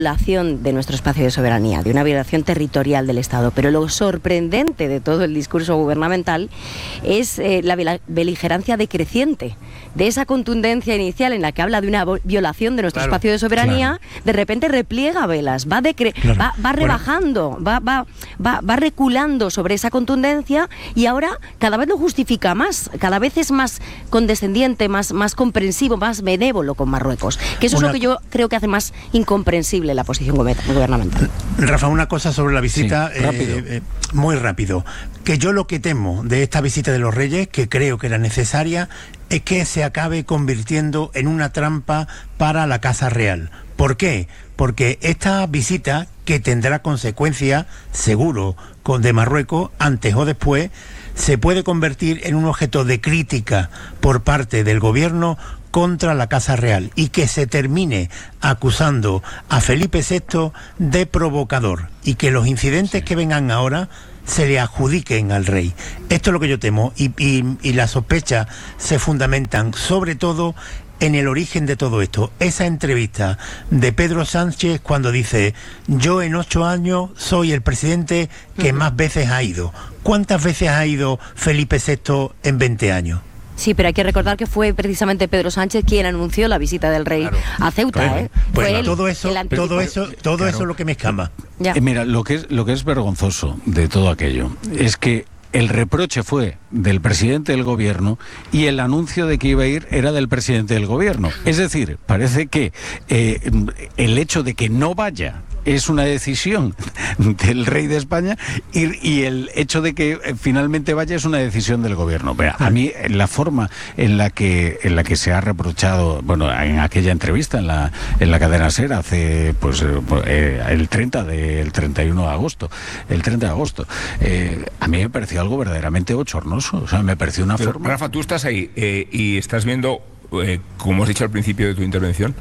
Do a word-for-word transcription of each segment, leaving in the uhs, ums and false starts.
violación de nuestro espacio de soberanía, de una violación territorial del Estado. Pero lo sorprendente de todo el discurso gubernamental es eh, la beligerancia decreciente, de esa contundencia inicial en la que habla de una violación de nuestro claro, espacio de soberanía, claro. De repente repliega velas, va, decre claro. va, va rebajando, bueno. va, va, va, va reculando sobre esa contundencia y ahora cada vez lo justifica más, cada vez es más condescendiente, más, más comprensivo, más benévolo con Marruecos, que eso una... es lo que yo creo que hace más incomprensible la posición gubernamental. Rafa, una cosa sobre la visita, sí, rápido. Eh, eh, muy rápido, que yo lo que temo de esta visita de los Reyes, que creo que era necesaria, es que se acabe convirtiendo en una trampa para la Casa Real. ¿Por qué? Porque esta visita, que tendrá consecuencias, seguro, con de Marruecos, antes o después, se puede convertir en un objeto de crítica por parte del gobierno contra la Casa Real y que se termine acusando a Felipe sexto de provocador y que los incidentes sí. que vengan ahora se le adjudiquen al rey. Esto es lo que yo temo y, y, y las sospechas se fundamentan sobre todo en el origen de todo esto. Esa entrevista de Pedro Sánchez cuando dice: yo en ocho años soy el presidente que uh-huh. más veces ha ido. ¿Cuántas veces ha ido Felipe sexto en veinte años? Sí, pero hay que recordar que fue precisamente Pedro Sánchez quien anunció la visita del rey claro. a Ceuta, claro. ¿eh? Pues fue todo él, eso, todo eso, todo claro. eso es lo que me escama. Ya. Eh, mira, lo que es lo que es vergonzoso de todo aquello es que el reproche fue del presidente del gobierno y el anuncio de que iba a ir era del presidente del gobierno. Es decir, parece que eh, el hecho de que no vaya es una decisión del rey de España y, y el hecho de que finalmente vaya es una decisión del gobierno. Pero a mí la forma en la que en la que se ha reprochado, bueno, en aquella entrevista en la en la cadena SER hace pues eh, el treinta de, el treinta y uno de agosto, el treinta de agosto, eh, a mí me pareció algo verdaderamente bochornoso. O sea, me pareció una Pero, forma. Rafa, tú estás ahí eh, y estás viendo. Eh, como has dicho al principio de tu intervención,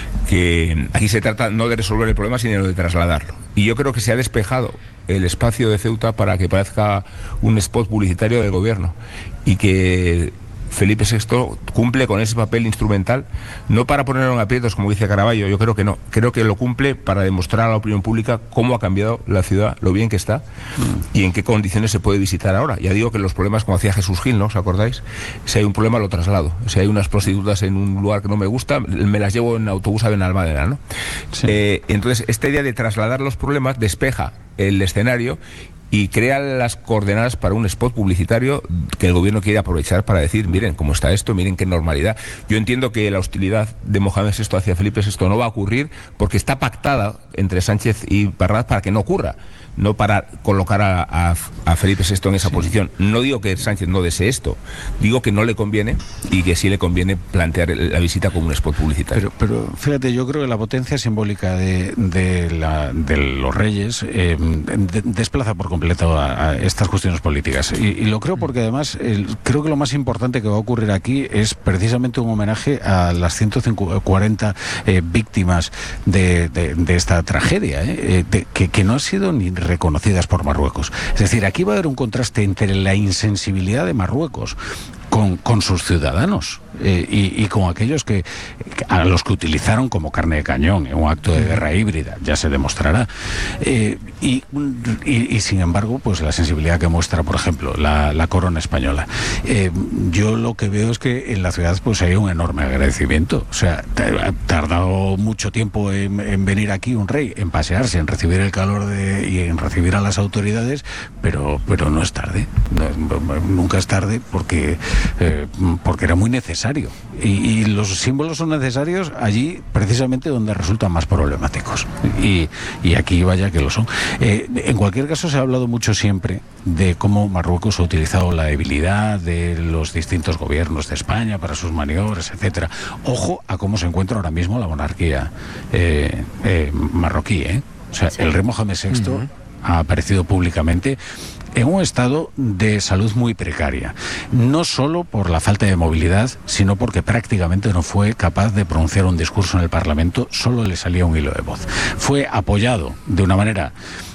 que aquí se trata no de resolver el problema, sino de trasladarlo. Y yo creo que se ha despejado el espacio de Ceuta para que parezca un spot publicitario del gobierno y que Felipe sexto cumple con ese papel instrumental, no para ponerlo en aprietos, como dice Caraballo, yo creo que no, creo que lo cumple para demostrar a la opinión pública cómo ha cambiado la ciudad, lo bien que está mm. y en qué condiciones se puede visitar ahora. Ya digo que los problemas, como hacía Jesús Gil, ¿no? ¿Os acordáis? Si hay un problema lo traslado, si hay unas prostitutas en un lugar que no me gusta, me las llevo en autobús a Benalmádena, ¿no? Sí. Eh, entonces, esta idea de trasladar los problemas despeja el escenario y crea las coordenadas para un spot publicitario que el gobierno quiere aprovechar para decir, miren cómo está esto, miren qué normalidad. Yo entiendo que la hostilidad de Mohamed sexto hacia Felipe sexto no va a ocurrir porque está pactada entre Sánchez y Barraz para que no ocurra, no para colocar a, a, a Felipe sexto en esa sí. posición. No digo que Sánchez no desee esto, digo que no le conviene y que sí le conviene plantear la visita como un spot publicitario. Pero, pero fíjate, yo creo que la potencia simbólica de, de, la, de los reyes eh, de, desplaza por completo A, a estas cuestiones políticas y, y lo creo porque además el, creo que lo más importante que va a ocurrir aquí es precisamente un homenaje a las ciento cuarenta eh, víctimas de, de, de esta tragedia eh, de, que, que no han sido ni reconocidas por Marruecos. Es decir, aquí va a haber un contraste entre la insensibilidad de Marruecos con, con sus ciudadanos eh, y, y con aquellos que a los que utilizaron como carne de cañón en un acto de guerra híbrida, ya se demostrará. Eh, y, y, y sin embargo, pues la sensibilidad que muestra, por ejemplo, la, la corona española. Eh, yo lo que veo es que en la ciudad pues hay un enorme agradecimiento. O sea, ha tardado mucho tiempo en, en venir aquí un rey, en pasearse, en recibir el calor de, y en recibir a las autoridades, pero, pero no es tarde. No, nunca es tarde porque, eh, porque era muy necesario. Y, y los símbolos son necesarios allí precisamente donde resultan más problemáticos. Y, y aquí vaya que lo son. Eh, en cualquier caso se ha hablado mucho siempre de cómo Marruecos ha utilizado la debilidad de los distintos gobiernos de España para sus maniobras, etcétera. Ojo a cómo se encuentra ahora mismo la monarquía eh, eh, marroquí, ¿eh? O sea, sí. el rey Mohamed sexto uh-huh. ha aparecido públicamente en un estado de salud muy precaria, no solo por la falta de movilidad, sino porque prácticamente no fue capaz de pronunciar un discurso en el Parlamento, solo le salía un hilo de voz. Fue apoyado de una manera,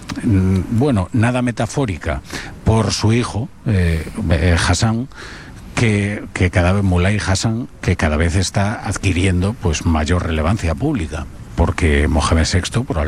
bueno, nada metafórica, por su hijo, eh, eh, Hassan, que, que cada vez, Mulay Hassan, que cada vez está adquiriendo pues mayor relevancia pública. porque Mohamed sexto,